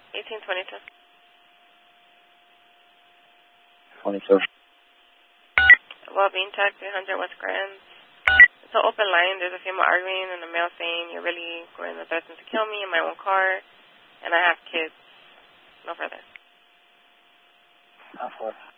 1822. 22. Well-being tech, 300 West Grand. It's an open line. There's a female arguing and a male saying, you're really going to threaten to kill me in my own car, and I have kids. No further. Not further.